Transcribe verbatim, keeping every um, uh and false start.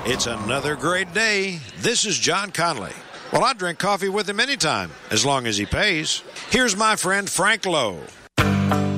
It's another great day. This is John Connolly. Well, I drink coffee with him anytime, as long as he pays. Here's my friend Frank Lowe.